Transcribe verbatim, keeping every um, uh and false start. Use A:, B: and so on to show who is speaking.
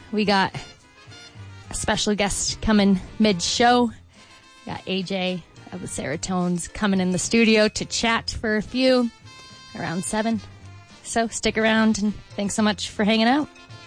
A: We got a special guest coming mid-show. We got A J of the Seratones coming in the studio to chat for a few around seven. So stick around and thanks so much for hanging out.